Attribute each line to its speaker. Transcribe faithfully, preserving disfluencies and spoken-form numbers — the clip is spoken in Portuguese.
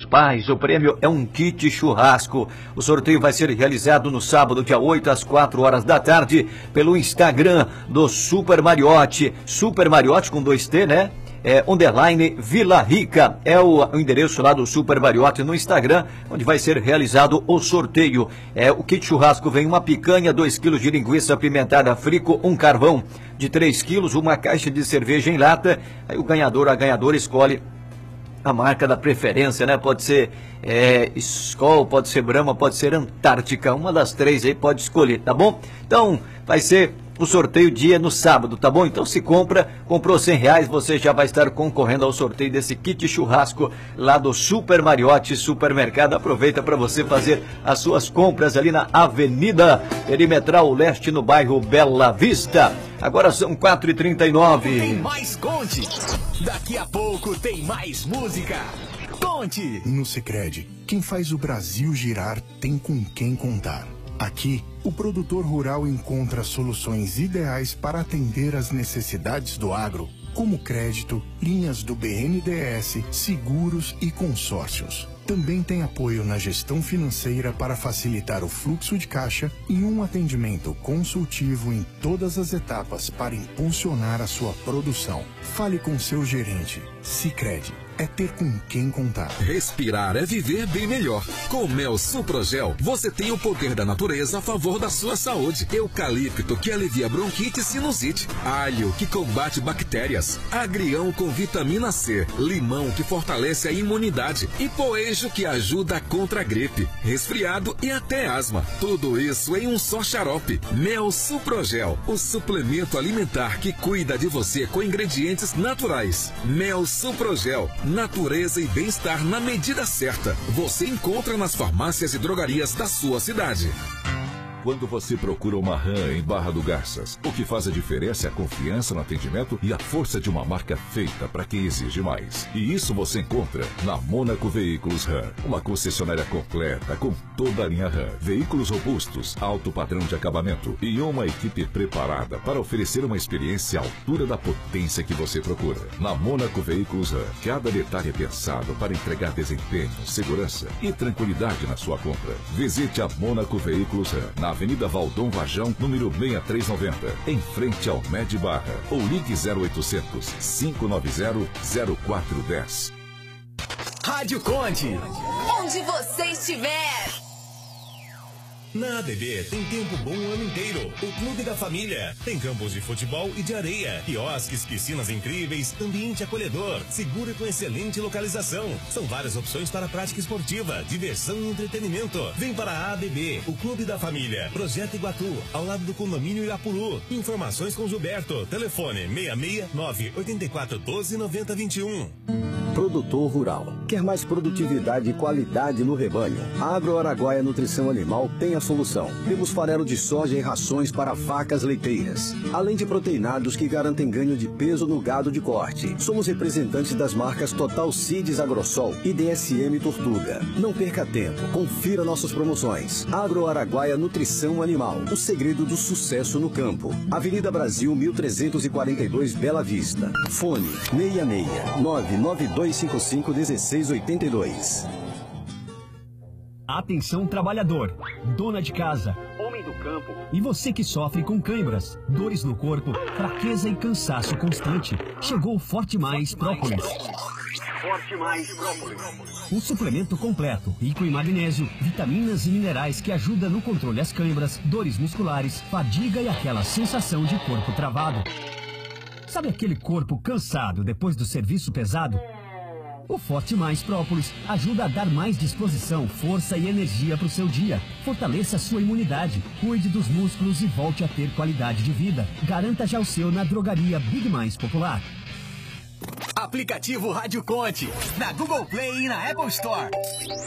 Speaker 1: pais. O prêmio é um kit churrasco. O sorteio vai ser realizado no sábado, dia oito, às quatro horas da tarde, pelo Instagram do Super Mariotti. Super Mariotti com dois T, né? É, underline Vila Rica, é o, o endereço lá do Super Mariotti no Instagram, onde vai ser realizado o sorteio. É, o kit churrasco vem uma picanha, dois quilos de linguiça apimentada frico, um carvão de três quilos, uma caixa de cerveja em lata. Aí o ganhador, a ganhadora escolhe a marca da preferência, né? Pode ser é, Skol, pode ser Brahma, pode ser Antártica, uma das três aí pode escolher, tá bom? Então vai ser o sorteio dia no sábado, tá bom? Então se compra, comprou cem reais, você já vai estar concorrendo ao sorteio desse kit churrasco lá do Super Mariotti Supermercado. Aproveita para você fazer as suas compras ali na Avenida Perimetral Leste, no bairro Bela Vista. Agora são quatro e trinta e nove.
Speaker 2: Tem mais Conte. Daqui a pouco tem mais música. Conte.
Speaker 3: No Sicredi, quem faz o Brasil girar tem com quem contar. Aqui, o produtor rural encontra soluções ideais para atender às necessidades do agro, como crédito, linhas do B N D E S, seguros e consórcios. Também tem apoio na gestão financeira para facilitar o fluxo de caixa e um atendimento consultivo em todas as etapas para impulsionar a sua produção. Fale com seu gerente. Sicredi é ter com quem contar.
Speaker 4: Respirar é viver bem melhor. Com Mel Suprogel, você tem o poder da natureza a favor da sua saúde. Eucalipto, que alivia bronquite e sinusite. Alho, que combate bactérias. Agrião, com vitamina C. Limão, que fortalece a imunidade. E poejo, que ajuda contra a gripe, resfriado e até asma. Tudo isso em um só xarope. Mel Suprogel, o suplemento alimentar que cuida de você com ingredientes naturais. Mel Suprogel, natureza e bem-estar na medida certa. Você encontra nas farmácias e drogarias da sua cidade.
Speaker 5: Quando você procura uma RAM em Barra do Garças, o que faz a diferença é a confiança no atendimento e a força de uma marca feita para quem exige mais. E isso você encontra na Mônaco Veículos RAM, uma concessionária completa com toda a linha RAM, veículos robustos, alto padrão de acabamento e uma equipe preparada para oferecer uma experiência à altura da potência que você procura. Na Mônaco Veículos RAM, cada detalhe é pensado para entregar desempenho, segurança e tranquilidade na sua compra. Visite a Mônaco Veículos RAM na Avenida Valdom Vajão, número seis três nove zero, em frente ao Med Barra, ou ligue zero oitocentos, cinco nove zero, zero quatro um zero.
Speaker 2: Rádio Conte.
Speaker 6: Onde você estiver.
Speaker 2: Na A D B tem tempo bom o ano inteiro. O Clube da Família tem campos de futebol e de areia, quiosques, piscinas incríveis, ambiente acolhedor, seguro e com excelente localização. São várias opções para prática esportiva, diversão e entretenimento. Vem para a A D B, o Clube da Família, Projeto Iguatu, ao lado do condomínio Irapuru. Informações com Gilberto, telefone seis seis nove oito quatro um dois nove zero dois um.
Speaker 7: Produtor rural. Quer mais produtividade e qualidade no rebanho? A Agro Araguaia Nutrição Animal tem a solução. Temos farelo de soja e rações para vacas leiteiras, além de proteinados que garantem ganho de peso no gado de corte. Somos representantes das marcas Total Seeds Agrosol e D S M Tortuga. Não perca tempo, confira nossas promoções. Agro Araguaia Nutrição Animal, o segredo do sucesso no campo. Avenida Brasil mil trezentos e quarenta e dois, Bela Vista. Fone seis seis nove nove dois cinco cinco um seis oito dois.
Speaker 8: Atenção trabalhador, dona de casa, homem do campo e você que sofre com câimbras, dores no corpo, fraqueza e cansaço constante. Chegou o Forte Mais Própolis. Forte Mais Própolis. Um suplemento completo, rico em magnésio, vitaminas e minerais que ajuda no controle das câimbras, dores musculares, fadiga e aquela sensação de corpo travado. Sabe aquele corpo cansado depois do serviço pesado? O Forte Mais Própolis ajuda a dar mais disposição, força e energia para o seu dia. Fortaleça a sua imunidade, cuide dos músculos e volte a ter qualidade de vida. Garanta já o seu na drogaria Big Mais Popular.
Speaker 2: Aplicativo Rádio Conte, na Google Play e na Apple Store.